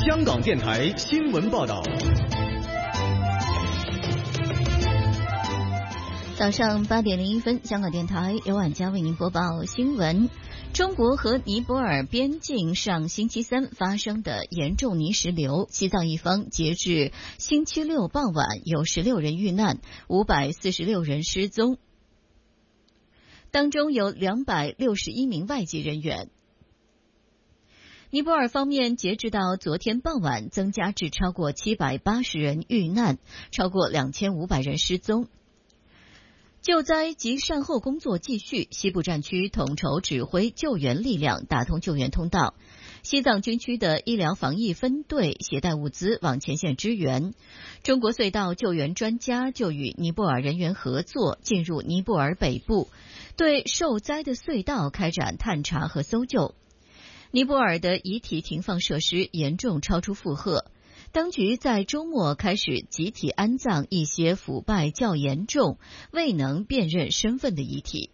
香港电台新闻报道。 早上8点01分，香港电台由婉佳为您播报新闻。中国和尼泊尔边境上星期三发生的严重泥石流，西藏一方截至星期六傍晚有16人遇难，546人失踪，当中有261名外籍人员。尼泊尔方面截至到昨天傍晚增加至超过780人遇难，超过2500人失踪。救灾及善后工作继续，西部战区统筹指挥救援力量，打通救援通道。西藏军区的医疗防疫分队携带物资往前线支援。中国隧道救援专家就与尼泊尔人员合作，进入尼泊尔北部，对受灾的隧道开展探查和搜救。尼泊尔的遗体停放设施严重超出负荷。当局在周末开始集体安葬一些腐败较严重、未能辨认身份的遗体。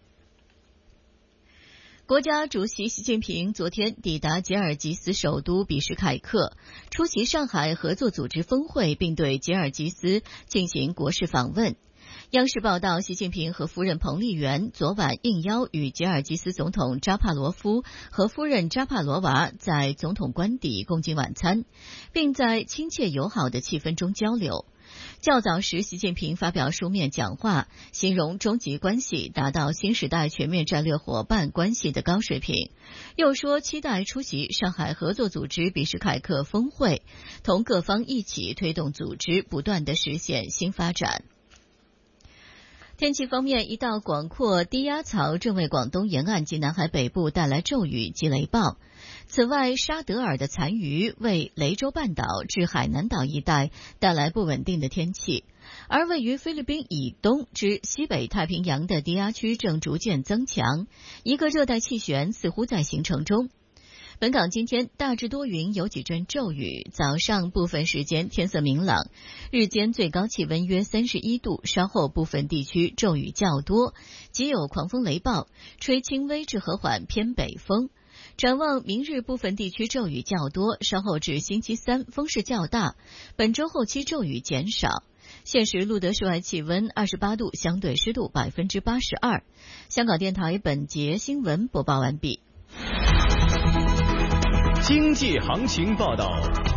国家主席习近平昨天抵达吉尔吉斯首都比什凯克，出席上海合作组织峰会，并对吉尔吉斯进行国事访问。央视报道，习近平和夫人彭丽媛昨晚应邀与吉尔吉斯总统扎帕罗夫和夫人扎帕罗娃在总统官邸共进晚餐，并在亲切友好的气氛中交流。较早时，习近平发表书面讲话，形容中吉关系达到新时代全面战略伙伴关系的高水平，又说期待出席上海合作组织比什凯克峰会，同各方一起推动组织不断地实现新发展。天气方面，一道广阔低压槽正为广东沿岸及南海北部带来骤雨及雷暴。此外，沙德尔的残余为雷州半岛至海南岛一带带来不稳定的天气，而位于菲律宾以东至西北太平洋的低压区正逐渐增强，一个热带气旋似乎在形成中。本港今天大致多云，有几阵骤雨，早上部分时间天色明朗，日间最高气温约31度，稍后部分地区骤雨较多，极有狂风雷暴，吹轻微至和缓偏北风。展望明日部分地区骤雨较多，稍后至星期三风势较大，本周后期骤雨减少。现时录得室外气温28度，相对湿度82%。香港电台本节新闻播报完毕。 经济行情报道。